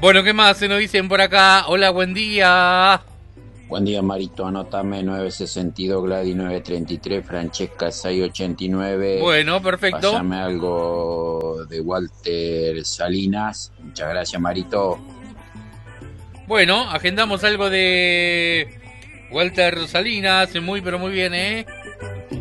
Bueno, ¿qué más se nos dicen por acá? Hola, buen día. Buen día, Marito. Anotame 962, Gladys 933, Francesca 689. Bueno, perfecto. Pásame algo de Walter Salinas. Muchas gracias, Marito. Bueno, agendamos algo de Walter Salinas. Muy, pero muy bien, ¿eh?